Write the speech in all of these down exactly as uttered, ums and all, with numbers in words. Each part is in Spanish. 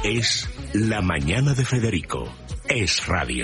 Es La Mañana de Federico. Es radio.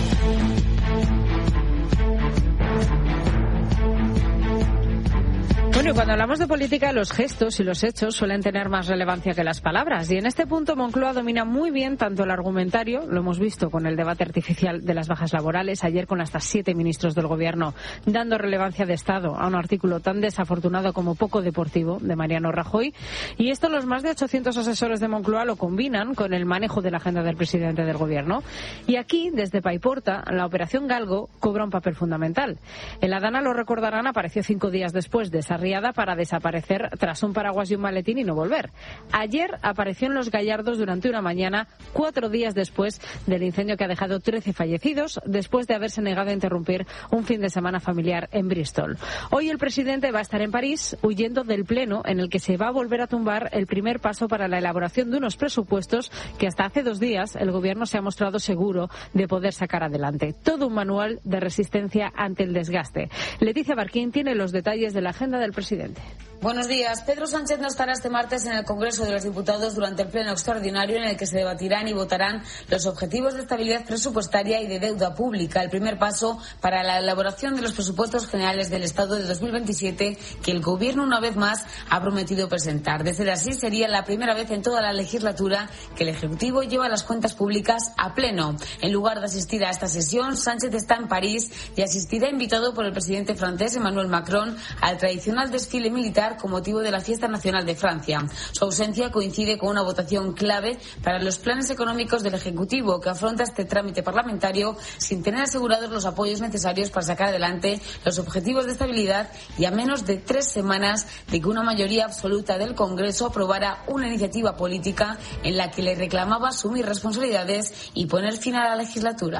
Bueno, y cuando hablamos de política, los gestos y los hechos suelen tener más relevancia que las palabras. Y en este punto Moncloa domina muy bien tanto el argumentario, lo hemos visto con el debate artificial de las bajas laborales, ayer con hasta siete ministros del Gobierno dando relevancia de Estado a un artículo tan desafortunado como poco deportivo de Mariano Rajoy. Y esto los más de ochocientos asesores de Moncloa lo combinan con el manejo de la agenda del presidente del Gobierno. Y aquí, desde Paiporta, la operación Galgo cobra un papel fundamental. El Adana, lo recordarán, apareció cinco días después de esa riada para desaparecer tras un paraguas y un maletín y no volver. Ayer apareció en Los Gallardos durante una mañana, cuatro días después del incendio que ha dejado trece fallecidos, después de haberse negado a interrumpir un fin de semana familiar en Bristol. Hoy el presidente va a estar en París, huyendo del pleno en el que se va a volver a tumbar el primer paso para la elaboración de unos presupuestos que hasta hace dos días el Gobierno se ha mostrado seguro de poder sacar adelante. Todo un manual de resistencia ante el desgaste. Leticia Barquín tiene los detalles de la agenda del presidente. Buenos días. Pedro Sánchez no estará este martes en el Congreso de los Diputados durante el pleno extraordinario en el que se debatirán y votarán los objetivos de estabilidad presupuestaria y de deuda pública, el primer paso para la elaboración de los presupuestos generales del Estado de dos mil veintisiete que el Gobierno una vez más ha prometido presentar. De ser así, sería la primera vez en toda la legislatura que el Ejecutivo lleva las cuentas públicas a pleno. En lugar de asistir a esta sesión, Sánchez está en París y asistirá invitado por el presidente francés Emmanuel Macron al tradicional desfile militar con motivo de la Fiesta Nacional de Francia. Su ausencia coincide con una votación clave para los planes económicos del Ejecutivo, que afronta este trámite parlamentario sin tener asegurados los apoyos necesarios para sacar adelante los objetivos de estabilidad y a menos de tres semanas de que una mayoría absoluta del Congreso aprobara una iniciativa política en la que le reclamaba asumir responsabilidades y poner fin a la legislatura.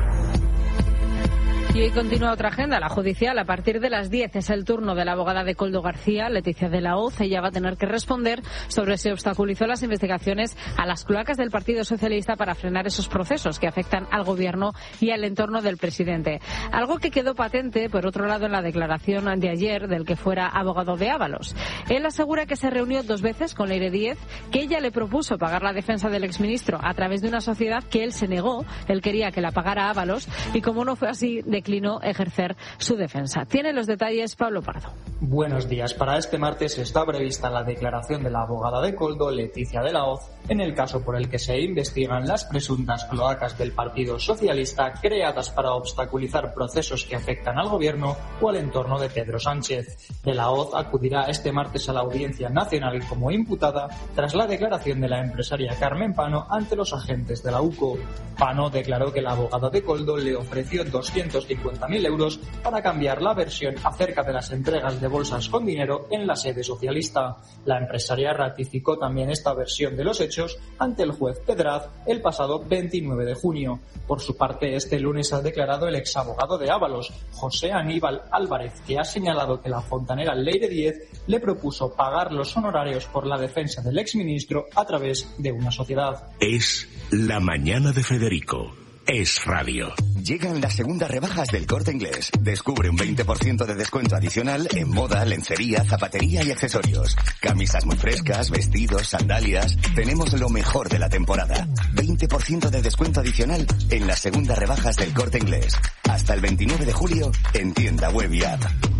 Y hoy continúa otra agenda, la judicial. A partir de las diez es el turno de la abogada de Koldo García, Leticia de la Hoz. Ella va a tener que responder sobre si obstaculizó las investigaciones a las cloacas del Partido Socialista para frenar esos procesos que afectan al Gobierno y al entorno del presidente. Algo que quedó patente, por otro lado, en la declaración de ayer del que fuera abogado de Ábalos. Él asegura que se reunió dos veces con Leire Díez, que ella le propuso pagar la defensa del exministro a través de una sociedad que él se negó. Él quería que la pagara Ábalos y, como no fue así, de declinó ejercer su defensa. Tiene los detalles Pablo Pardo. Buenos días. Para este martes está prevista la declaración de la abogada de Koldo, Leticia de la Hoz, en el caso por el que se investigan las presuntas cloacas del Partido Socialista creadas para obstaculizar procesos que afectan al Gobierno o al entorno de Pedro Sánchez. De la Hoz acudirá este martes a la Audiencia Nacional como imputada tras la declaración de la empresaria Carmen Pano ante los agentes de la UCO. Pano declaró que la abogada de Koldo le ofreció doscientos cincuenta mil euros para cambiar la versión acerca de las entregas de bolsas con dinero en la sede socialista. La empresaria ratificó también esta versión de los hechos ante el juez Pedraz el pasado veintinueve de junio. Por su parte, este lunes ha declarado el exabogado de Ábalos, José Aníbal Álvarez, que ha señalado que la fontanera Leire Díez le propuso pagar los honorarios por la defensa del exministro a través de una sociedad. Es La Mañana de Federico. Es radio. Llegan las segundas rebajas del Corte Inglés. Descubre un veinte por ciento de descuento adicional en moda, lencería, zapatería y accesorios. Camisas muy frescas, vestidos, sandalias. Tenemos lo mejor de la temporada. veinte por ciento de descuento adicional en las segundas rebajas del Corte Inglés. Hasta el veintinueve de julio en tienda web y app.